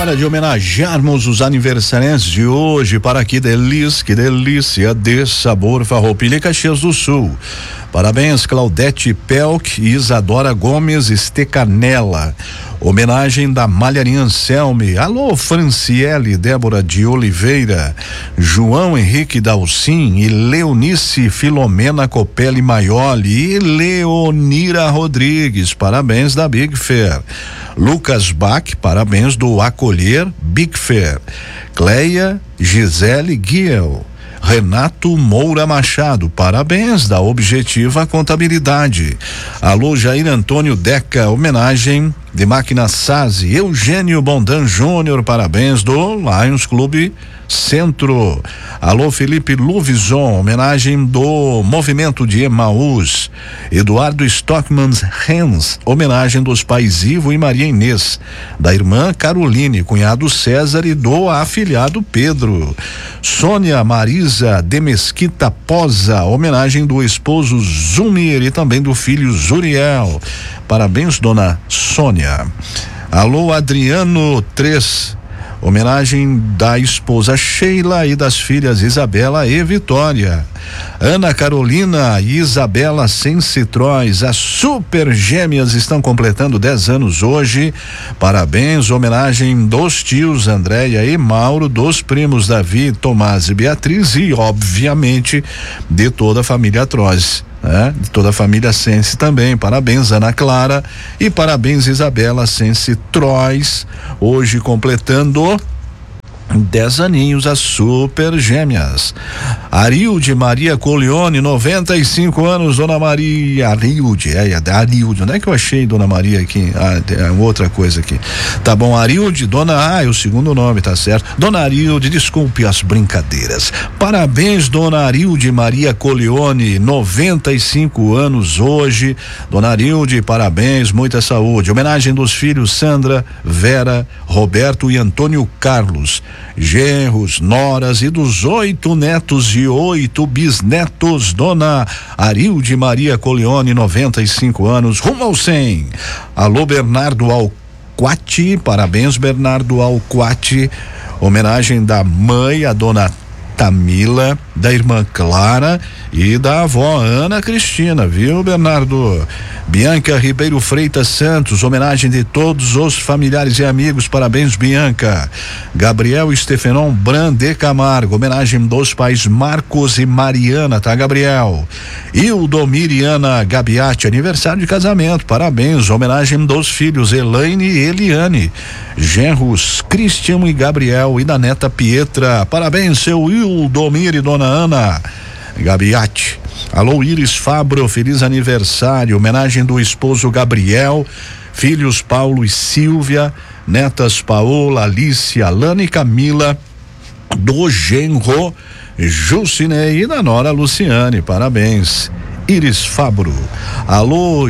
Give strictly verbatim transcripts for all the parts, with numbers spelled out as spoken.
hora de homenagearmos os aniversariantes de hoje. Para que delícia, que delícia de sabor, Farroupilha e Caxias do Sul. Parabéns, Claudete Pelk e Isadora Gomes Estecanella. Homenagem da Malharia Anselme. Alô, Franciele Débora de Oliveira, João Henrique Dalcin e Leonice Filomena Copelli Maioli e Leonira Rodrigues. Parabéns da Big Fair. Lucas Bach, parabéns do Acolher Big Fair. Cleia Gisele Guiel. Renato Moura Machado, parabéns da Objetiva Contabilidade. Alô, Jair Antônio Deca, homenagem de Máquina Sazzi. Eugênio Bondan Júnior, parabéns do Lions Clube Centro. Alô, Felipe Luvison, homenagem do Movimento de Emaús. Eduardo Stockman Hens, homenagem dos pais Ivo e Maria Inês, da irmã Caroline, cunhado César e do afilhado Pedro. Sônia Marisa de Mesquita Posa, homenagem do esposo Zumir e também do filho Zuriel. Parabéns, dona Sônia. Alô, Adriano três, homenagem da esposa Sheila e das filhas Isabela e Vitória. Ana Carolina e Isabela Sensitróis, as super gêmeas, estão completando dez anos hoje. Parabéns, homenagem dos tios Andréia e Mauro, dos primos Davi, Tomás e Beatriz e, obviamente, de toda a família Troz. É, de toda a família Sense também. Parabéns, Ana Clara, e parabéns, Isabela Sense Trois, hoje completando dez aninhos, as super gêmeas. Arilde Maria Colione, noventa e cinco anos, dona Maria. Arilde, é, é Arilde, onde é que eu achei dona Maria aqui? Ah, é outra coisa aqui. Tá bom, Arilde, dona, ah, é o segundo nome, tá certo. Dona Arilde, desculpe as brincadeiras. Parabéns, dona Arilde Maria Colione, noventa e cinco anos hoje. Dona Arilde, parabéns, muita saúde. Homenagem dos filhos Sandra, Vera, Roberto e Antônio Carlos, genros, noras e dos oito netos e oito bisnetos, dona Arilde Maria Colione, noventa e cinco anos, rumo ao cem. Alô, Bernardo Alquati, parabéns, Bernardo Alquati, homenagem da mãe, a dona Tamila, da irmã Clara e da avó Ana Cristina, viu, Bernardo? Bianca Ribeiro Freitas Santos, homenagem de todos os familiares e amigos, parabéns, Bianca. Gabriel Stefenon Brande Camargo, homenagem dos pais Marcos e Mariana, tá, Gabriel? Ildomiriana Gabiati, aniversário de casamento, parabéns, homenagem dos filhos Elaine e Eliane, genros Cristian e Gabriel e da neta Pietra, parabéns, seu Ildomir e dona Ana Gabiati. Alô, Iris Fabro, feliz aniversário, homenagem do esposo Gabriel, filhos Paulo e Silvia, netas Paola, Alice, Alana e Camila, do genro Jucinei e da nora Luciane, parabéns, Iris Fabro. Alô,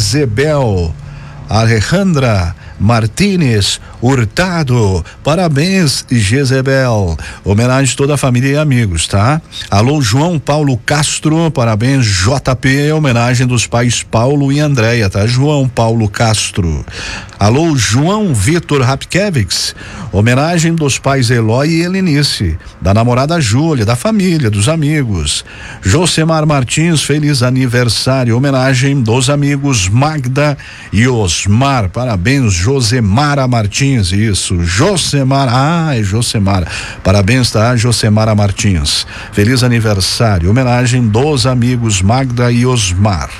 Jezebel Alejandra Martínez Hurtado, parabéns, Jezebel, homenagem a toda a família e amigos, tá? Alô, João Paulo Castro, parabéns, J P, homenagem dos pais Paulo e Andréia, tá? João Paulo Castro. Alô, João Vitor Rapkevix, homenagem dos pais Eloy e Helenice, da namorada Júlia, da família, dos amigos. Josemar Martins, feliz aniversário, homenagem dos amigos Magda e Osmar, parabéns, Josemara Martins, isso, Josemara, ah, é Josemara, parabéns, tá, Josemara Martins, feliz aniversário, homenagem dos amigos Magda e Osmar.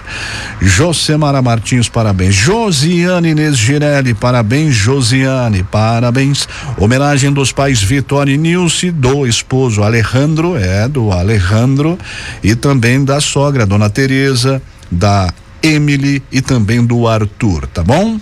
Josemara Martins, parabéns. Josiane Inês Girelli, parabéns, Josiane, parabéns, homenagem dos pais Vitória e Nilce, do esposo Alejandro, é, do Alejandro, e também da sogra, dona Tereza, da Emily e também do Arthur, tá bom?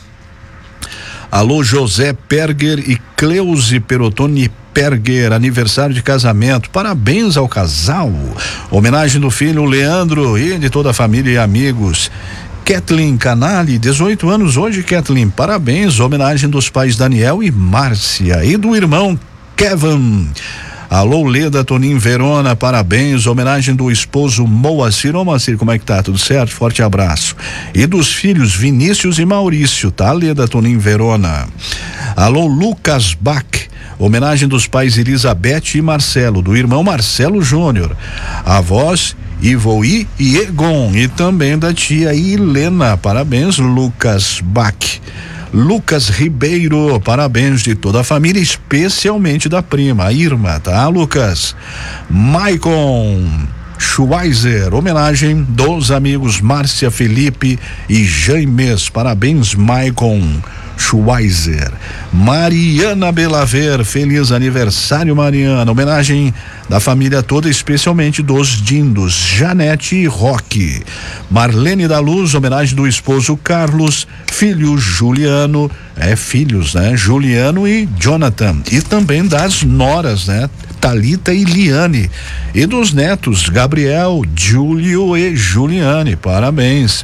Alô, José Perger e Cleusi Perotoni Perger, aniversário de casamento, parabéns ao casal, homenagem do filho Leandro e de toda a família e amigos. Kathleen Canali, dezoito anos hoje, Kathleen, parabéns, homenagem dos pais Daniel e Márcia e do irmão Kevin. Alô, Leda Tonim Verona, parabéns, homenagem do esposo Moacir. Ô, Moacir, como é que tá? Tudo certo? Forte abraço. E dos filhos Vinícius e Maurício, tá? Leda Tonim Verona. Alô, Lucas Bach, homenagem dos pais Elizabeth e Marcelo, do irmão Marcelo Júnior, avós Ivoí e Egon, e também da tia Helena. Parabéns, Lucas Bach. Lucas Ribeiro, parabéns de toda a família, especialmente da prima, a Irma, tá, Lucas? Maicon Schweizer, homenagem dos amigos Márcia Felipe e Jaimes, parabéns, Maicon Schweizer. Mariana Belaver, feliz aniversário, Mariana, homenagem da família toda, especialmente dos Dindos, Janete e Roque. Marlene da Luz, homenagem do esposo Carlos, filho Juliano, é filhos, né? Juliano e Jonathan, e também das noras, né? Talita e Liane, e dos netos Gabriel, Júlio e Juliane, parabéns.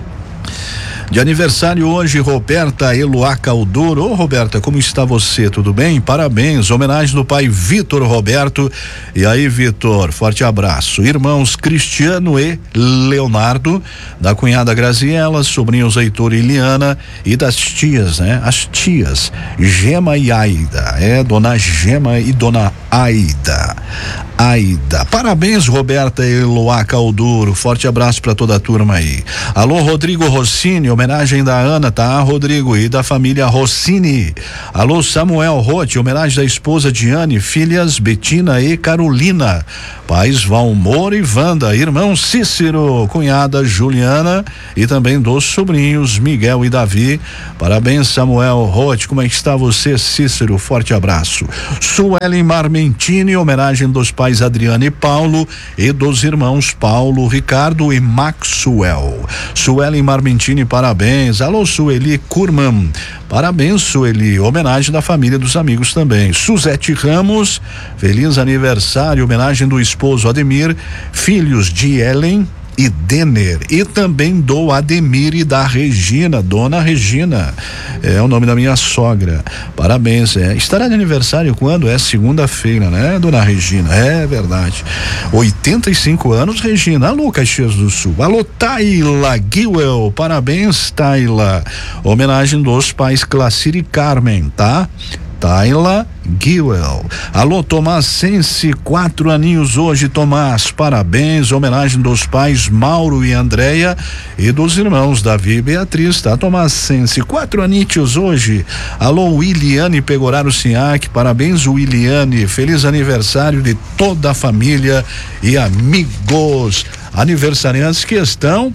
De aniversário hoje, Roberta Eloá Caldoro. Ô, Roberta, como está você? Tudo bem? Parabéns. Homenagem do pai Vitor Roberto. E aí, Vitor, forte abraço. Irmãos Cristiano e Leonardo, da cunhada Graziela, sobrinhos Heitor e Liana, e das tias, né? As tias Gema e Aida. É, dona Gema e dona Aida. Aida. Parabéns, Roberta Eloá Caldoro. Forte abraço para toda a turma aí. Alô, Rodrigo Rossini, homenagem da Ana, tá, Rodrigo, e da família Rossini. Alô, Samuel Rotti, homenagem da esposa Diane, filhas Betina e Carolina, pais Valmor e Wanda, irmão Cícero, cunhada Juliana, e também dos sobrinhos Miguel e Davi. Parabéns, Samuel Rotti. Como é que está você, Cícero? Forte abraço. Suelen Marmentini, homenagem dos pais Adriana e Paulo, e dos irmãos Paulo, Ricardo e Maxwell. Suelen Marmentini, parabéns. Alô, Sueli Kurman, parabéns, Sueli, homenagem da família dos amigos também. Suzete Ramos, feliz aniversário, homenagem do esposo Ademir, filhos de Ellen e Denner, e também do Ademir e da Regina, dona Regina, é o nome da minha sogra. Parabéns, é. Estará de aniversário quando? É segunda-feira, né, dona Regina? É verdade. oitenta e cinco anos, Regina. Alô, Caxias do Sul. Alô, Taila Guiwell, parabéns, Taila. Homenagem dos pais Clacir e Carmen, tá? Taila Guiwell. Alô, Tomás Sense, quatro aninhos hoje, Tomás, parabéns, homenagem dos pais Mauro e Andréia e dos irmãos Davi e Beatriz, tá? Tomás Sense, quatro aninhos hoje. Alô, Williane Pegoraro Sinhac, parabéns, Williane, feliz aniversário de toda a família e amigos aniversariantes que estão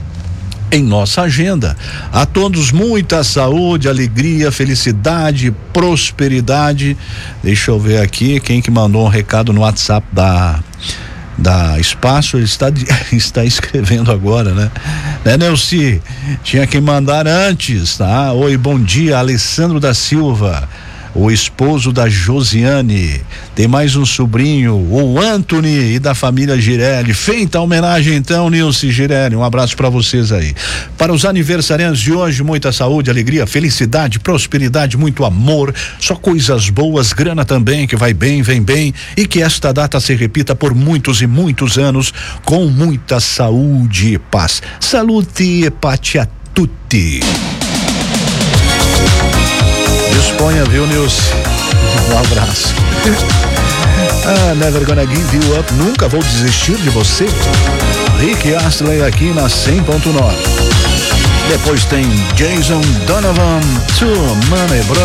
em nossa agenda. A todos muita saúde, alegria, felicidade, prosperidade. Deixa eu ver aqui quem que mandou um recado no WhatsApp da da Espaço, ele está está escrevendo agora, né? Né, Nelci? Tinha que mandar antes, tá? Oi, bom dia, Alessandro da Silva, o esposo da Josiane. Tem mais um sobrinho, o Anthony, e da família Girelli. Feita a homenagem então, Nilce e Girelli, um abraço para vocês aí. Para os aniversariantes de hoje, muita saúde, alegria, felicidade, prosperidade, muito amor, só coisas boas, grana também, que vai bem, vem bem, e que esta data se repita por muitos e muitos anos, com muita saúde e paz. Salute e pati a tutti. Disponha, viu, Nilce? Um abraço. Ah, never gonna give you up. Nunca vou desistir de você. Rick Astley aqui na cem ponto nove. Depois tem Jason Donovan, To Money Bro.